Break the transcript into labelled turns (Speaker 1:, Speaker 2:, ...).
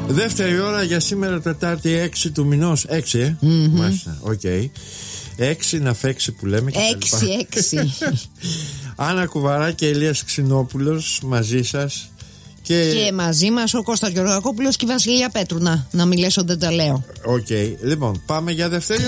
Speaker 1: Δεύτερη ώρα για σήμερα, Τετάρτη 6 του μηνός. 6, μάλιστα. Οκ. 6 να φέξει που λέμε.
Speaker 2: 6.
Speaker 1: Άννα Κουβαρά και Ηλίας Ξινόπουλος μαζί σας.
Speaker 2: Και μαζί μας ο Κώστας Γεωργακόπουλος και η Βασιλεία Πέτρου. Να μην λες ότι δεν τα λέω.
Speaker 1: Οκ. Λοιπόν, πάμε για δεύτερη